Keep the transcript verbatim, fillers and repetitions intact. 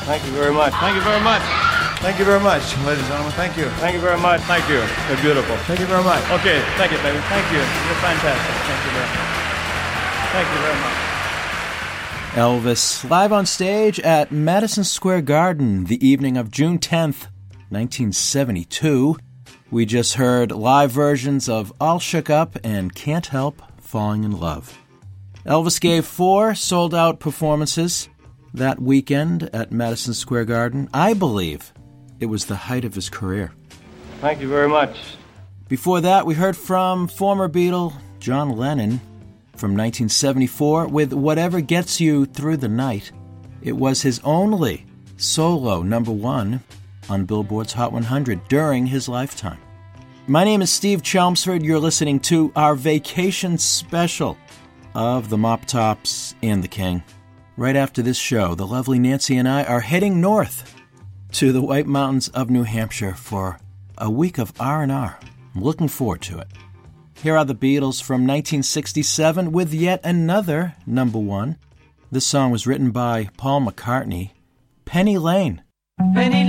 Thank you very much. Thank you very much. Thank you very much, ladies and gentlemen. Thank you. Thank you very much. Thank you. You're beautiful. Thank you very much. Okay, thank you, baby. Thank you. You're fantastic. Thank you very much. Thank you very much. Elvis, live on stage at Madison Square Garden the evening of June tenth, nineteen seventy-two. We just heard live versions of All Shook Up and Can't Help Falling in Love. Elvis gave four sold-out performances that weekend at Madison Square Garden. I believe it was the height of his career. Thank you very much. Before that, we heard from former Beatle John Lennon from nineteen seventy-four with Whatever Gets You Through the Night. It was his only solo number one on Billboard's Hot one hundred during his lifetime. My name is Steve Chelmsford. You're listening to our vacation special of the Mop Tops and the King. Right after this show, the lovely Nancy and I are heading north to the White Mountains of New Hampshire for a week of R and R. I'm looking forward to it. Here are the Beatles from nineteen sixty-seven with yet another number one. This song was written by Paul McCartney. Penny Lane. Penny